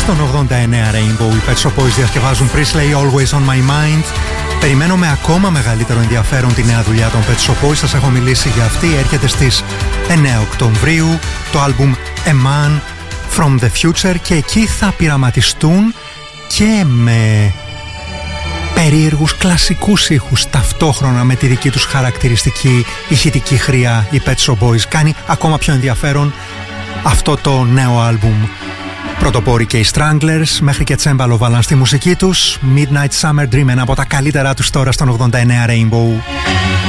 Στον 89 Rainbow οι Pet Shop Boys διασκευάζουν Presley, Always on My Mind. Περιμένω με ακόμα μεγαλύτερο ενδιαφέρον τη νέα δουλειά των Pet Shop Boys. Σας έχω μιλήσει για αυτή. Έρχεται στις 9 Οκτωβρίου το άλμπουμ A Man From The Future και εκεί θα πειραματιστούν και με περίεργους κλασικούς ήχους ταυτόχρονα με τη δική τους χαρακτηριστική ηχητική χρειά. Οι Pet Shop Boys κάνει ακόμα πιο ενδιαφέρον αυτό το νέο άλμπουμ. Πρωτοπόροι και οι Stranglers, μέχρι και τσέμπαλο βάλαν στη μουσική τους. Midnight Summer Dream, ένα από τα καλύτερά τους τώρα στον 89 Rainbow.